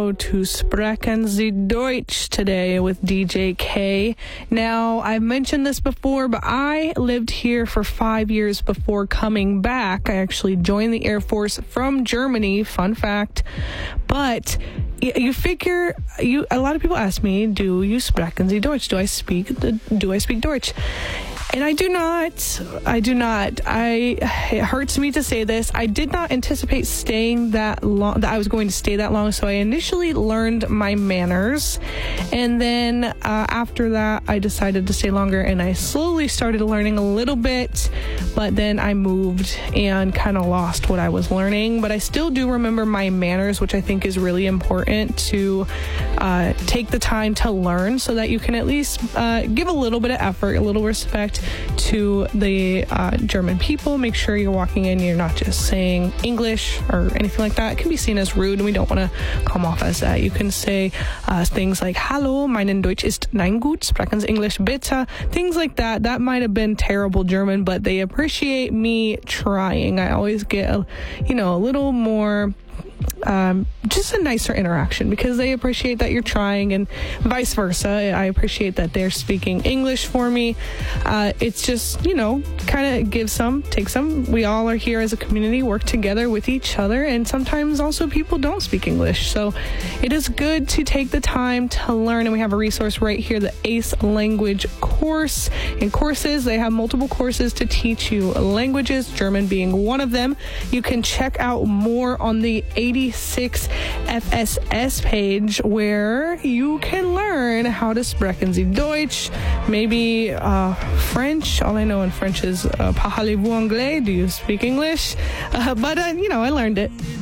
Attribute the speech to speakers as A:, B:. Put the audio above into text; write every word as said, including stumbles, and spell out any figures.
A: go to Sprechen Sie Deutsch today with D J K. Now, I've mentioned this before, but I lived here for five years before coming back. I actually joined the Air Force from Germany, fun fact. But you figure, you a lot of people ask me, do you sprechen Sie Deutsch? Do I speak, do I speak Deutsch? And I do not. I do not. I, it hurts me to say this. I did not anticipate staying that long, that I was going to stay that long. So I initially learned my manners. And then uh, after that, I decided to stay longer and I slowly started learning a little bit. But then I moved and kind of lost what I was learning. But I still do remember my manners, which I think is really important to uh, take the time to learn so that you can at least uh, give a little bit of effort, a little respect to the uh, German people. Make sure you're walking in, you're not just saying English or anything like that. It can be seen as rude and we don't want to come off as that. You can say uh, things like, Hallo, mein Deutsch ist nein gut, sprechen Sie English bitte. Things like that. That might have been terrible German, but they appreciate me trying. I always get, a, you know, a little more Um, just a nicer interaction because they appreciate that you're trying, and vice versa. I appreciate that they're speaking English for me. Uh, it's just, you know, kind of give some, take some. We all are here as a community, work together with each other, and sometimes also people don't speak English. So it is good to take the time to learn, and we have a resource right here, the ACE Language Course. In courses, they have multiple courses to teach you languages, German being one of them. You can check out more on the eighty-six F S S page where you can learn how to sprechen Sie Deutsch, maybe uh, French. All I know in French is uh, parlez-vous anglais? Do you speak English? Uh, but, uh, you know, I learned it.